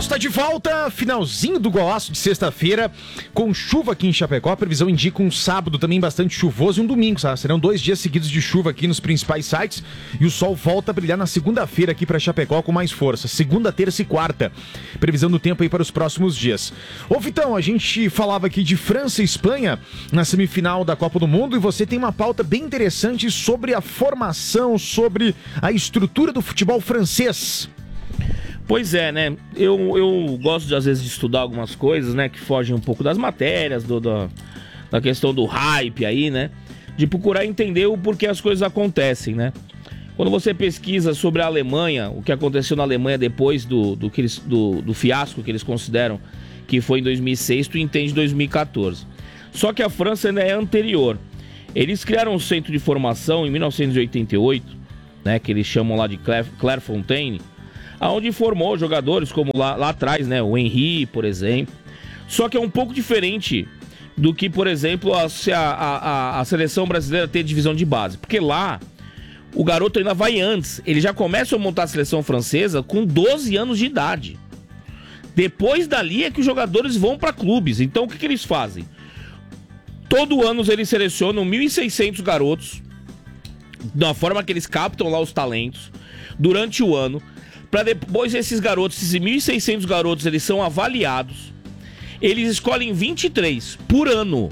Está de volta, finalzinho do golaço de sexta-feira, com chuva aqui em Chapecó. A previsão indica um sábado também bastante chuvoso e um domingo, sabe? Serão 2 dias seguidos de chuva aqui nos principais sites e o sol volta a brilhar na segunda-feira aqui para Chapecó com mais força. Segunda, terça e quarta. Previsão do tempo aí para os próximos dias. Ô Vitão, a gente falava aqui de França e Espanha na semifinal da Copa do Mundo e você tem uma pauta bem interessante sobre a formação, sobre a estrutura do futebol francês. Pois é, né? Eu gosto, às vezes, de estudar algumas coisas, né? Que fogem um pouco das matérias, da questão do hype aí, né? De procurar entender o porquê as coisas acontecem, né? Quando você pesquisa sobre a Alemanha, o que aconteceu na Alemanha depois do fiasco que eles consideram que foi em 2006, tu entende 2014. Só que a França ainda é anterior. Eles criaram um centro de formação em 1988, né? Que eles chamam lá de Clairefontaine, onde formou jogadores como lá atrás, né? O Henry, por exemplo. Só que é um pouco diferente do que, por exemplo, a seleção brasileira ter divisão de base. Porque lá, o garoto ainda vai antes. Ele já começa a montar a seleção francesa com 12 anos de idade. Depois dali é que os jogadores vão para clubes. Então, o que eles fazem? Todo ano eles selecionam 1.600 garotos, da forma que eles captam lá os talentos, durante o ano. Para depois esses 1.600 garotos, eles são avaliados. Eles escolhem 23 por ano,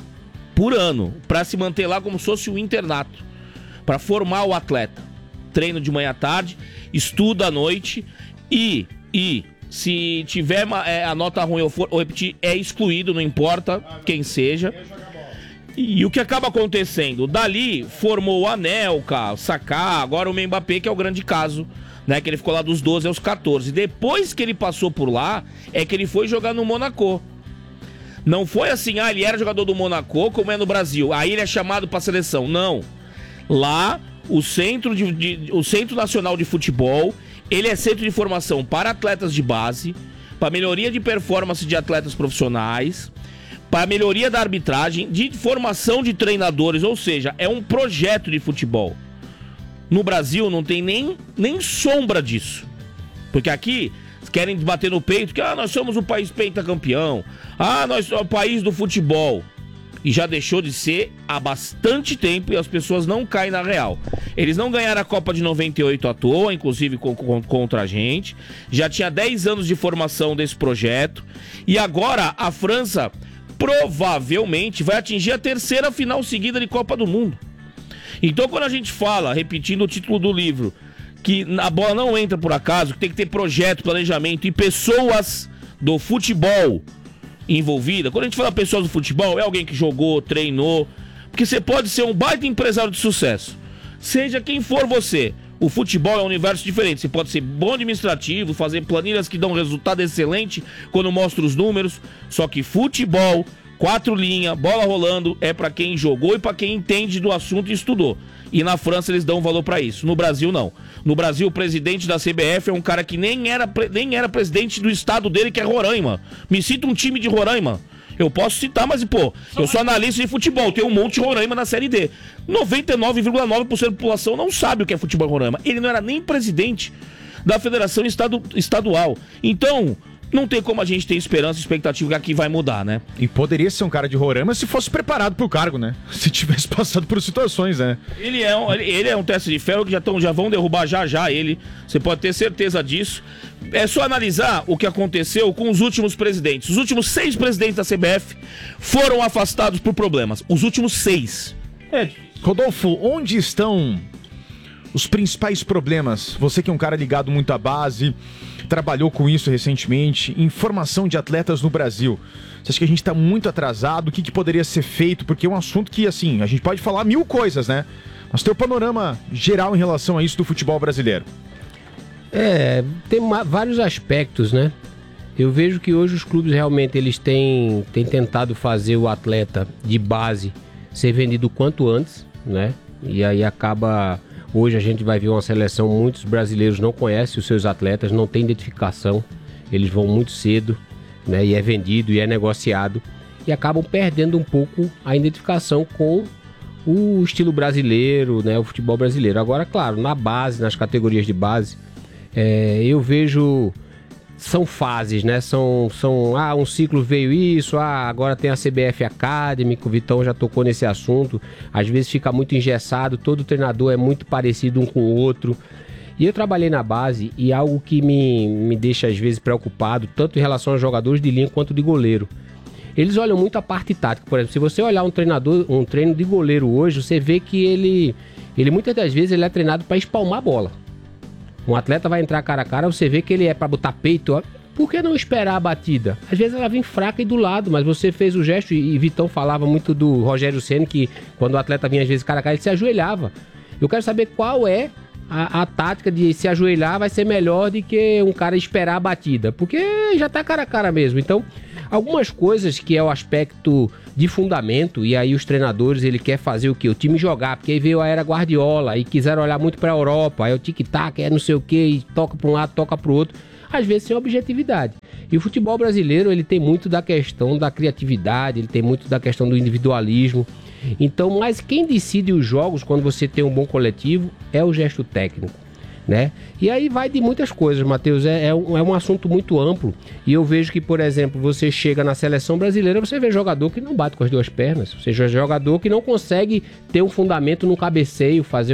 para se manter lá como se fosse um internato, para formar o atleta. Treino de manhã à tarde, estuda à noite e se tiver a nota ruim ou repetir, é excluído, não importa quem seja. E o que acaba acontecendo? Dali formou o Anelka, o Saká, agora o Mbappé, que é o grande caso, né, que ele ficou lá dos 12 aos 14. Depois que ele passou por lá, é que ele foi jogar no Monaco. Não foi assim, ele era jogador do Monaco, como é no Brasil. Aí ele é chamado pra seleção. Não. Lá, o Centro Nacional de Futebol, ele é centro de formação para atletas de base, para melhoria de performance de atletas profissionais, para melhoria da arbitragem, de formação de treinadores, ou seja, é um projeto de futebol. No Brasil não tem nem sombra disso. Porque aqui querem bater no peito que nós somos o país pentacampeão. Nós somos o país do futebol. E já deixou de ser há bastante tempo e as pessoas não caem na real. Eles não ganharam a Copa de 98 à toa, inclusive contra a gente. Já tinha 10 anos de formação desse projeto. E agora a França provavelmente vai atingir a 3ª final seguida de Copa do Mundo. Então, quando a gente fala, repetindo o título do livro, que a bola não entra por acaso, que tem que ter projeto, planejamento e pessoas do futebol envolvidas. Quando a gente fala pessoas do futebol, é alguém que jogou, treinou. Porque você pode ser um baita empresário de sucesso. Seja quem for você. O futebol é um universo diferente. Você pode ser bom administrativo, fazer planilhas que dão resultado excelente quando mostra os números. Só que futebol, 4 linhas, bola rolando, é pra quem jogou e pra quem entende do assunto e estudou. E na França eles dão valor pra isso. No Brasil, não. No Brasil, o presidente da CBF é um cara que nem era presidente do estado dele, que é Roraima. Me cita um time de Roraima. Eu posso citar, mas, eu sou analista de futebol, tem um monte de Roraima na Série D. 99,9% da população não sabe o que é futebol em Roraima. Ele não era nem presidente da Federação Estadual. Então, não tem como a gente ter esperança e expectativa que aqui vai mudar, né? E poderia ser um cara de Roraima se fosse preparado pro cargo, né? Se tivesse passado por situações, né? Ele é um teste de ferro que já vão derrubar já ele. Você pode ter certeza disso. É só analisar o que aconteceu com os últimos presidentes. Os últimos 6 presidentes da CBF foram afastados por problemas. Os últimos 6. Rodolfo, onde estão os principais problemas? Você que é um cara ligado muito à base, trabalhou com isso recentemente, em formação de atletas no Brasil. Você acha que a gente está muito atrasado? O que poderia ser feito? Porque é um assunto que, assim, a gente pode falar 1000 coisas, né? Mas tem o panorama geral em relação a isso do futebol brasileiro. Tem vários aspectos, né? Eu vejo que hoje os clubes realmente eles têm tentado fazer o atleta de base ser vendido o quanto antes, né? E aí acaba... Hoje a gente vai ver uma seleção, muitos brasileiros não conhecem os seus atletas, não tem identificação, eles vão muito cedo, né? E é vendido, e é negociado, e acabam perdendo um pouco a identificação com o estilo brasileiro, né? O futebol brasileiro. Agora, claro, na base, nas categorias de base, eu vejo são fases, né? Um ciclo veio isso, agora tem a CBF Academy, o Vitão já tocou nesse assunto. Às vezes fica muito engessado, todo treinador é muito parecido um com o outro. E eu trabalhei na base e algo que me deixa às vezes preocupado, tanto em relação aos jogadores de linha quanto de goleiro. Eles olham muito a parte tática. Por exemplo, se você olhar um treino de goleiro hoje, você vê que ele muitas das vezes ele é treinado para espalmar a bola. Um atleta vai entrar cara a cara, você vê que ele é para botar peito. Por que não esperar a batida? Às vezes ela vem fraca e do lado, mas você fez o gesto, e Vitão falava muito do Rogério Ceni, que quando o atleta vinha às vezes cara a cara, ele se ajoelhava. Eu quero saber qual é a tática de se ajoelhar vai ser melhor do que um cara esperar a batida, porque já tá cara a cara mesmo. Então, algumas coisas que é o aspecto de fundamento, e aí os treinadores, ele quer fazer o quê? O time jogar, porque aí veio a era Guardiola e quiseram olhar muito pra Europa, aí o tic-tac, é não sei o quê, e toca pra um lado, toca pro outro, às vezes sem objetividade. E o futebol brasileiro, ele tem muito da questão da criatividade, ele tem muito da questão do individualismo. Então, mas quem decide os jogos quando você tem um bom coletivo é o gesto técnico, né? E aí vai de muitas coisas, Matheus, é um assunto muito amplo. E eu vejo que, por exemplo, você chega na seleção brasileira, você vê jogador que não bate com as duas pernas, você vê jogador que não consegue ter um fundamento no cabeceio, fazer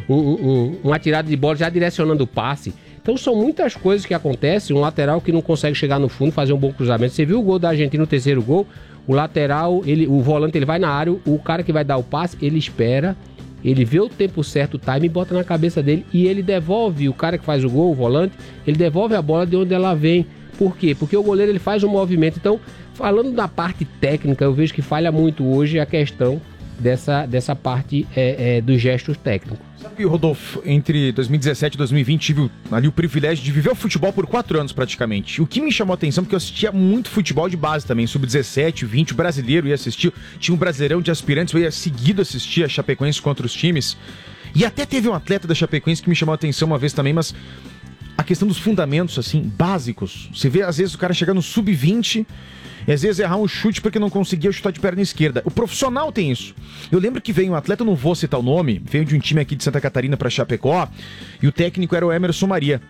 uma tirada de bola já direcionando o passe. Então são muitas coisas que acontecem, um lateral que não consegue chegar no fundo, fazer um bom cruzamento. Você viu o gol da Argentina no terceiro gol? O lateral, o volante, ele vai na área, o cara que vai dar o passe, ele espera, ele vê o tempo certo, o time, bota na cabeça dele e ele devolve, o cara que faz o gol, o volante, ele devolve a bola de onde ela vem. Por quê? Porque o goleiro, ele faz um movimento. Então, falando da parte técnica, eu vejo que falha muito hoje a questão dessa parte dos gestos técnicos. Sabe, Rodolfo, entre 2017 e 2020 tive ali o privilégio de viver o futebol por 4 anos praticamente. O que me chamou a atenção, porque eu assistia muito futebol de base também, sub-17, 20, o brasileiro ia assistir, tinha um brasileirão de aspirantes, eu ia seguido assistir a Chapecoense contra os times. E até teve um atleta da Chapecoense que me chamou a atenção uma vez também, mas a questão dos fundamentos, assim, básicos. Você vê, às vezes, o cara chegar no sub-20 e às vezes errar um chute porque não conseguia chutar de perna esquerda. O profissional tem isso. Eu lembro que veio um atleta, não vou citar o nome, veio de um time aqui de Santa Catarina para Chapecó, e o técnico era o Emerson Maria.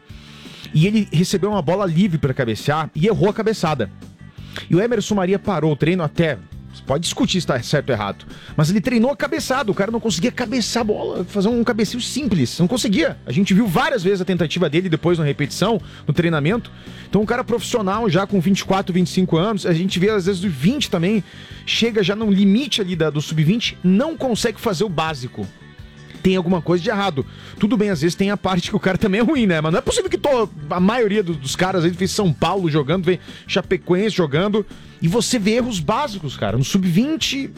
E ele recebeu uma bola livre para cabecear e errou a cabeçada. E o Emerson Maria parou o treino até... Você pode discutir se tá certo ou errado, mas ele treinou a cabeçada, o cara não conseguia cabeçar a bola, fazer um cabeceio simples, não conseguia. A gente viu várias vezes a tentativa dele depois na repetição, no treinamento. Então um cara profissional já com 24, 25 anos, a gente vê às vezes do 20 também, chega já no limite ali do sub-20, não consegue fazer o básico. Tem alguma coisa de errado. Tudo bem, às vezes tem a parte que o cara também é ruim, né? Mas não é possível que a maioria dos caras aí fez São Paulo jogando, vem Chapecoense jogando, e você vê erros básicos, cara, no sub-20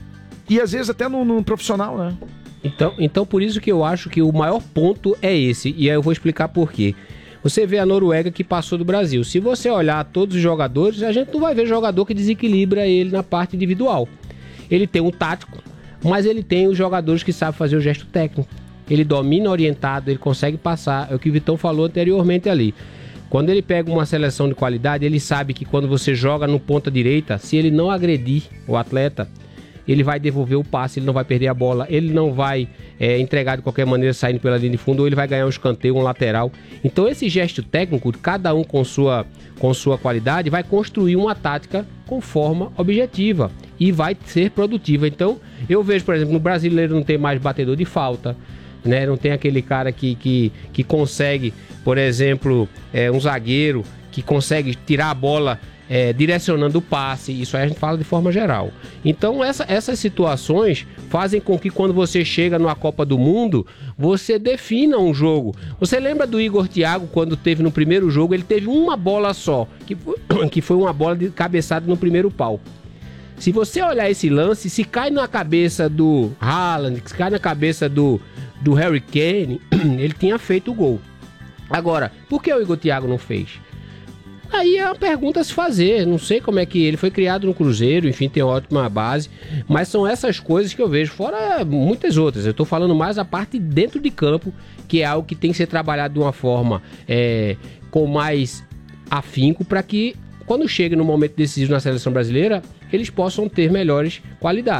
e às vezes até no profissional, né? Então por isso que eu acho que o maior ponto é esse, e aí eu vou explicar por quê. Você vê a Noruega que passou do Brasil. Se você olhar todos os jogadores, a gente não vai ver jogador que desequilibra ele na parte individual. Ele tem um tático, mas ele tem os jogadores que sabem fazer o gesto técnico. Ele domina orientado, ele consegue passar. É o que o Vitão falou anteriormente ali. Quando ele pega uma seleção de qualidade, ele sabe que quando você joga no ponta direita, se ele não agredir o atleta, ele vai devolver o passe, ele não vai perder a bola, ele não vai entregar de qualquer maneira saindo pela linha de fundo, ou ele vai ganhar um escanteio, um lateral. Então esse gesto técnico, cada um com sua qualidade, vai construir uma tática com forma objetiva e vai ser produtiva. Então eu vejo, por exemplo, no brasileiro não tem mais batedor de falta, né? Não tem aquele cara que consegue, por exemplo, um zagueiro que consegue tirar a bola direcionando o passe. Isso aí a gente fala de forma geral. Então essas situações fazem com que quando você chega numa Copa do Mundo, você defina um jogo. Você lembra do Igor Thiago quando teve no primeiro jogo, ele teve uma bola só, que foi uma bola de cabeçada no primeiro pau. Se você olhar esse lance, se cai na cabeça do Haaland, se cai na cabeça do Harry Kane, ele tinha feito o gol. Agora, por que o Igor Thiago não fez? Aí é uma pergunta a se fazer. Não sei como é que ele foi criado no Cruzeiro, enfim, tem uma ótima base, mas são essas coisas que eu vejo, fora muitas outras. Eu estou falando mais a parte dentro de campo, que é algo que tem que ser trabalhado de uma forma com mais afinco, para que quando chegue no momento decisivo na seleção brasileira, eles possam ter melhores qualidades.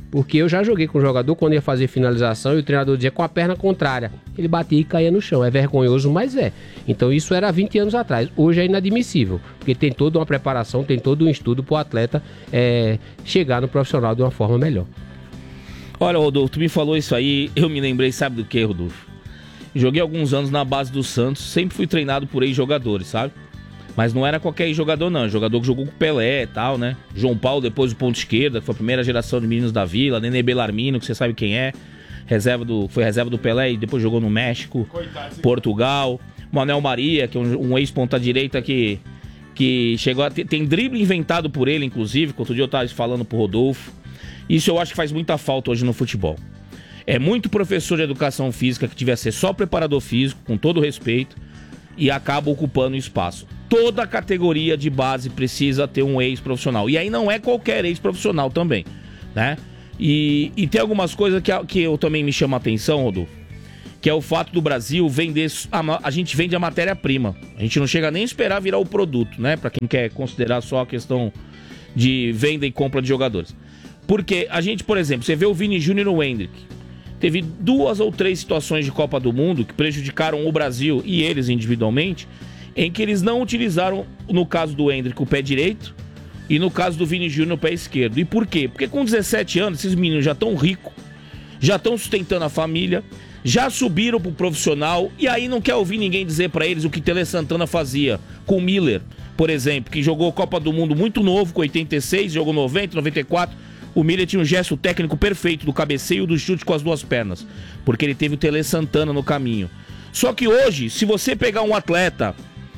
Porque eu já joguei com o jogador quando ia fazer finalização e o treinador dizia com a perna contrária. Ele batia e caía no chão. É vergonhoso, mas é. Então isso era 20 anos atrás. Hoje é inadmissível, porque tem toda uma preparação, tem todo um estudo para o atleta chegar no profissional de uma forma melhor. Olha, Rodolfo, tu me falou isso aí, eu me lembrei, sabe do que, Rodolfo? Joguei alguns anos na base do Santos, sempre fui treinado por ex-jogadores, sabe? Mas não era qualquer jogador, não. Jogador que jogou com o Pelé e tal, né? João Paulo, depois do ponto esquerda, que foi a primeira geração de meninos da Vila. Nenê Belarmino, que você sabe quem é. Foi reserva do Pelé e depois jogou no México, Portugal. Manuel Maria, que é um ex-ponta-direita que chegou a... Tem drible inventado por ele, inclusive, que outro dia eu estava falando pro Rodolfo. Isso eu acho que faz muita falta hoje no futebol. É muito professor de educação física que devia ser só preparador físico, com todo respeito, e acaba ocupando espaço. Toda categoria de base precisa ter um ex-profissional. E aí não é qualquer ex-profissional também, né? E tem algumas coisas que eu também me chamo a atenção, Rodolfo, que é o fato do Brasil vender... A gente vende a matéria-prima. A gente não chega nem a esperar virar o produto, né? Pra quem quer considerar só a questão de venda e compra de jogadores. Porque a gente, por exemplo, você vê o Vini Júnior e o Hendrick. Teve 2 ou 3 situações de Copa do Mundo que prejudicaram o Brasil e eles individualmente, em que eles não utilizaram, no caso do Hendrick, o pé direito e no caso do Vini Júnior, o pé esquerdo. E por quê? Porque com 17 anos, esses meninos já estão ricos, já estão sustentando a família, já subiram pro profissional e aí não quer ouvir ninguém dizer pra eles o que Tele Santana fazia com o Miller, por exemplo, que jogou Copa do Mundo muito novo, com 86, jogou 90, 94... O Miller tinha um gesto técnico perfeito do cabeceio e do chute com as 2 pernas, porque ele teve o Tele Santana no caminho. Só que hoje, se você pegar um atleta,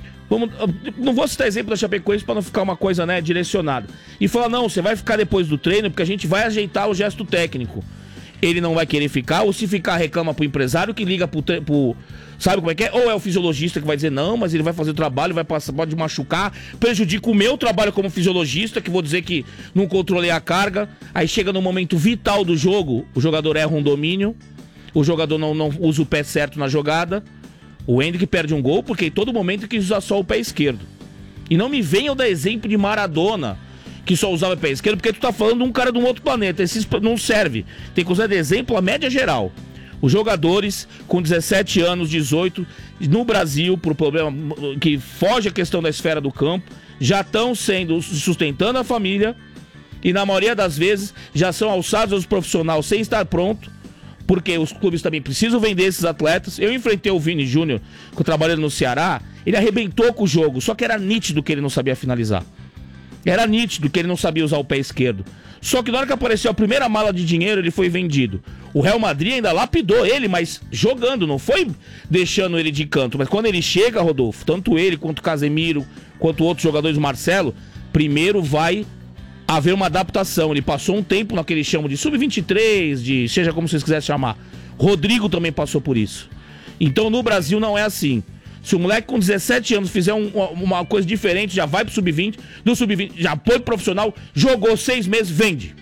não vou citar exemplo da Chapecoense para não ficar uma coisa, né, direcionada, e falar, não, você vai ficar depois do treino porque a gente vai ajeitar o gesto técnico. Ele não vai querer ficar, ou se ficar reclama pro empresário que liga pro sabe como é que é? Ou é o fisiologista que vai dizer, não, mas ele vai fazer o trabalho, pode machucar, prejudica o meu trabalho como fisiologista, que vou dizer que não controlei a carga. Aí chega no momento vital do jogo, o jogador erra um domínio, o jogador não usa o pé certo na jogada, o Hendrick perde um gol porque em todo momento quis usar só o pé esquerdo. E não me venham dar exemplo de Maradona, que só usava o pé esquerdo, porque tu tá falando de um cara de um outro planeta. Esse não serve. Tem que usar de exemplo a média geral. Os jogadores com 17 anos, 18, no Brasil, por problema que foge a questão da esfera do campo, já estão sustentando a família e na maioria das vezes já são alçados aos profissionais sem estar pronto, porque os clubes também precisam vender esses atletas. Eu enfrentei o Vini Júnior, que eu trabalhei no Ceará, ele arrebentou com o jogo, só que era nítido que ele não sabia finalizar. Era nítido que ele não sabia usar o pé esquerdo. Só que na hora que apareceu a primeira mala de dinheiro, ele foi vendido. O Real Madrid ainda lapidou ele, mas jogando, não foi deixando ele de canto. Mas quando ele chega, Rodolfo, tanto ele quanto o Casemiro, quanto outros jogadores, Marcelo, primeiro vai haver uma adaptação. Ele passou um tempo naquele chamo de sub-23, de seja como vocês quiserem chamar. Rodrigo também passou por isso. Então no Brasil não é assim. Se o moleque com 17 anos fizer uma coisa diferente, já vai pro sub-20, do sub-20 já foi pro profissional, jogou 6 meses, vende.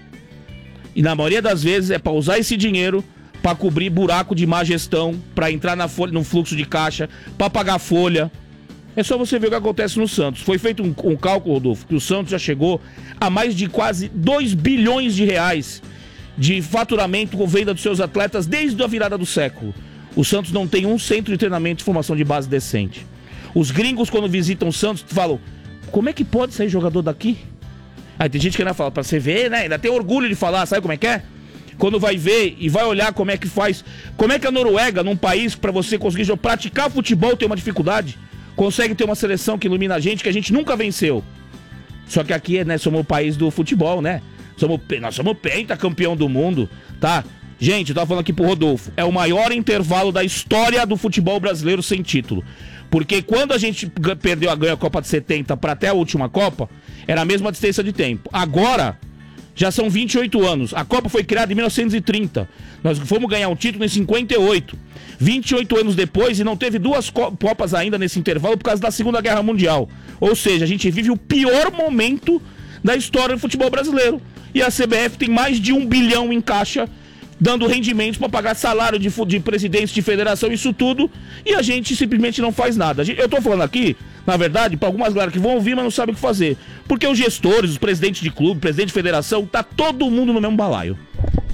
E na maioria das vezes é pra usar esse dinheiro pra cobrir buraco de má gestão, pra entrar na folha, no fluxo de caixa, pra pagar folha. É só você ver o que acontece no Santos. Foi feito um cálculo, Rodolfo, que o Santos já chegou a mais de quase 2 bilhões de reais de faturamento com venda dos seus atletas desde a virada do século. O Santos não tem um centro de treinamento de formação de base decente. Os gringos, quando visitam o Santos, falam, como é que pode sair jogador daqui? Aí tem gente que ainda fala, pra você ver, né? Ainda tem orgulho de falar, sabe como é que é? Quando vai ver e vai olhar como é que faz, como é que a Noruega, num país, pra você conseguir praticar futebol, tem uma dificuldade, consegue ter uma seleção que ilumina a gente, que a gente nunca venceu. Só que aqui, né, somos o país do futebol, né? Nós somos pentacampeão do mundo, tá? Gente, eu tava falando aqui pro Rodolfo, é o maior intervalo da história do futebol brasileiro sem título. Porque quando a gente perdeu a Copa de 70 para até a última Copa, era a mesma distância de tempo. Agora, já são 28 anos. A Copa foi criada em 1930. Nós fomos ganhar um título em 58. 28 anos depois, e não teve 2 Copas ainda nesse intervalo por causa da Segunda Guerra Mundial. Ou seja, a gente vive o pior momento da história do futebol brasileiro. E a CBF tem mais de 1 bilhão em caixa, dando rendimentos para pagar salário de presidentes de federação, isso tudo, e a gente simplesmente não faz nada. Eu tô falando aqui, na verdade, para algumas galera que vão ouvir, mas não sabem o que fazer. Porque os gestores, os presidentes de clube, presidente de federação, tá todo mundo no mesmo balaio.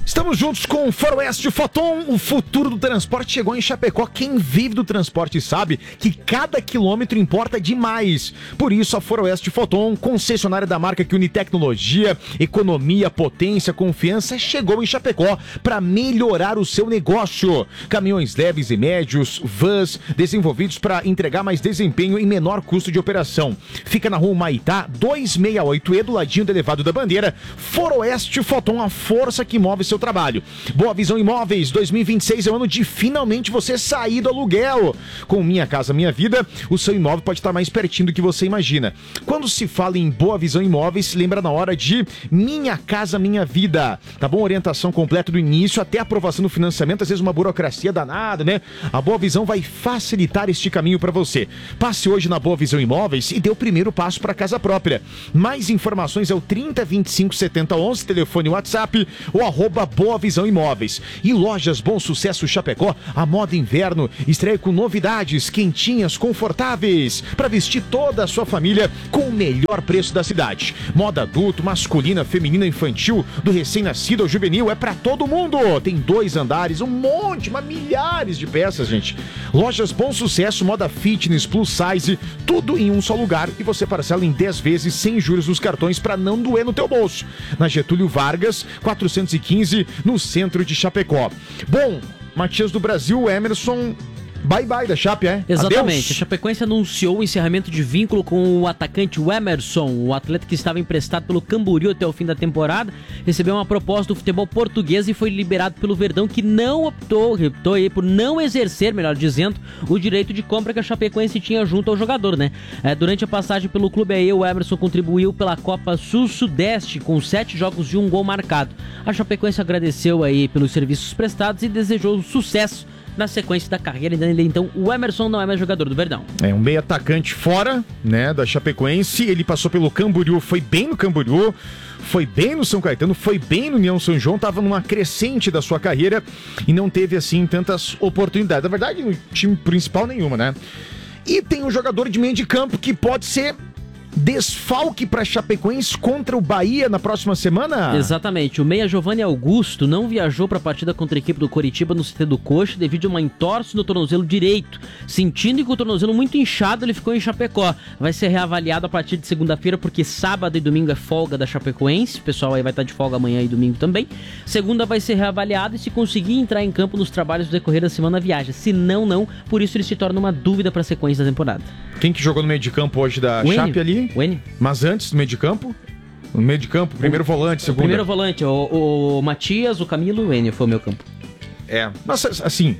Estamos juntos com o Faroeste Foton. O futuro do transporte chegou em Chapecó. Quem vive do transporte sabe que cada quilômetro importa demais. Por isso, a Faroeste Foton, concessionária da marca que une tecnologia, economia, potência, confiança, chegou em Chapecó para melhorar o seu negócio. Caminhões leves e médios, vans, desenvolvidos para entregar mais desempenho e menor custo de operação. Fica na rua Maitá, 268E, do ladinho do elevado da Bandeira. Faroeste Foton, a força que move seu trabalho. Boa Visão Imóveis, 2026 é o ano de finalmente você sair do aluguel. Com Minha Casa Minha Vida, o seu imóvel pode estar mais pertinho do que você imagina. Quando se fala em Boa Visão Imóveis, se lembra na hora de Minha Casa Minha Vida. Tá bom? Orientação completa do início até a aprovação do financiamento, às vezes uma burocracia danada, né? A Boa Visão vai facilitar este caminho para você. Passe hoje na Boa Visão Imóveis e dê o primeiro passo para casa própria. Mais informações é o 30 25 70 11, telefone WhatsApp ou @Boa Visão Imóveis. E Lojas Bom Sucesso Chapecó, a moda inverno estreia com novidades quentinhas, confortáveis, para vestir toda a sua família com o melhor preço da cidade. Moda adulto, masculina, feminina, infantil, do recém-nascido ao juvenil, é para todo mundo. Tem 2 andares, um monte, milhares de peças, gente. Lojas Bom Sucesso, moda fitness, plus size, tudo em um só lugar e você parcela em 10 vezes sem juros nos cartões para não doer no teu bolso. Na Getúlio Vargas, 415, no centro de Chapecó. Bom, Matias do Brasil, Emerson, bye-bye da Chape, é? Exatamente. Adeus. A Chapecoense anunciou o encerramento de vínculo com o atacante Emerson, o atleta que estava emprestado pelo Camboriú até o fim da temporada, recebeu uma proposta do futebol português e foi liberado pelo Verdão, que não optou aí por não exercer, melhor dizendo, o direito de compra que a Chapecoense tinha junto ao jogador, né? Durante a passagem pelo clube aí, o Emerson contribuiu pela Copa Sul-Sudeste com 7 jogos e 1 gol marcado. A Chapecoense agradeceu aí pelos serviços prestados e desejou sucesso na sequência da carreira. Então o Emerson não é mais jogador do Verdão. É um meio atacante fora, né, da Chapecoense. Ele passou pelo Camboriú, foi bem no Camboriú, foi bem no São Caetano, foi bem no União São João, tava numa crescente da sua carreira e não teve assim tantas oportunidades. Na verdade, no time principal nenhuma, né? E tem um jogador de meio de campo que pode ser desfalque para Chapecoense contra o Bahia na próxima semana? Exatamente. O meia Giovanni Augusto não viajou para a partida contra a equipe do Coritiba no CT do Coxa devido a uma entorse no tornozelo direito. Sentindo que o tornozelo muito inchado, ele ficou em Chapecó. Vai ser reavaliado a partir de segunda-feira, porque sábado e domingo é folga da Chapecoense. O pessoal aí vai estar de folga amanhã e domingo também. Segunda vai ser reavaliado e se conseguir entrar em campo nos trabalhos do decorrer da semana, viaja. Se não, não. Por isso ele se torna uma dúvida para a sequência da temporada. Quem que jogou no meio de campo hoje da Chape ali? O N. Mas antes do meio de campo? No meio de campo, primeiro volante, segundo. Primeiro volante, o Matias, o Camilo e o N foi o meu campo. É, mas assim,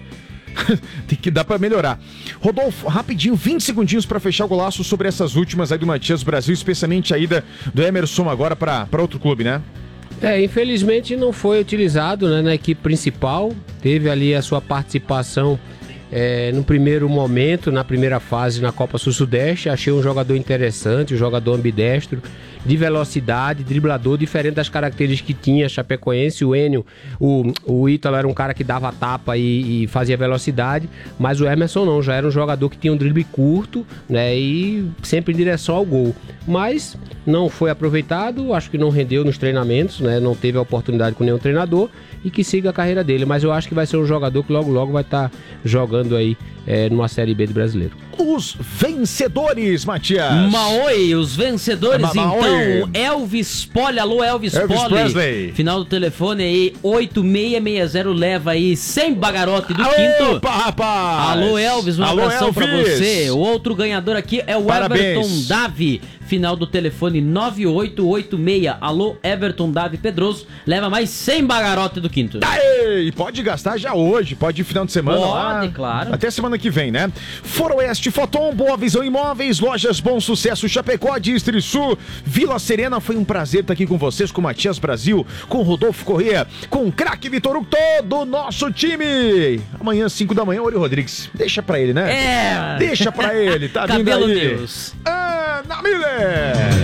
tem que dar pra melhorar. Rodolfo, rapidinho, 20 segundinhos pra fechar o golaço sobre essas últimas aí do Matias Brasil, especialmente a ida do Emerson agora pra outro clube, né? Infelizmente não foi utilizado, né, na equipe principal. Teve ali a sua participação no primeiro momento, na primeira fase na Copa Sul-Sudeste. Achei um jogador interessante, um jogador ambidestro, de velocidade, driblador, diferente das características que tinha a Chapecoense. O Enio, o Ítalo era um cara que dava tapa e fazia velocidade, mas o Emerson não, já era um jogador que tinha um drible curto, né, e sempre em direção ao gol. Mas não foi aproveitado, acho que não rendeu nos treinamentos, né, não teve a oportunidade com nenhum treinador, e que siga a carreira dele. Mas eu acho que vai ser um jogador que logo logo vai estar jogando aí numa Série B do Brasileiro. Os vencedores, Matias. Maoi, os vencedores, então, Elvis Poli, alô Elvis Poli. Presley. Final do telefone aí, 8660, leva aí 100 bagarote do quinto. Opa, rapaz! Alô Elvis, um abração pra você. O outro ganhador aqui é o Parabéns. Everton Davi. Final do telefone 9886. Alô, Everton Davi Pedroso. Leva mais 100 bagarote do quinto. Aê, pode gastar já hoje, pode ir final de semana lá. Pode, claro. Até semana que vem, né? Faroeste Foton, Boa Visão Imóveis, Lojas Bom Sucesso Chapecó, Distrito Sul, Vila Serena. Foi um prazer estar aqui com vocês, com o Matias Brasil, com o Rodolfo Corrêa, com o craque Vitor Hugo, todo o nosso time. Amanhã, 5 da manhã, Ori Rodrigues. Deixa pra ele, né? É. Deixa pra ele, tá vindo Cabelo aí. Deus. Ana Miller.